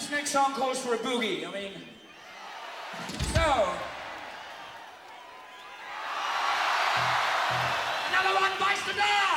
This next song calls for a boogie. I mean, so. Another one bites the dust!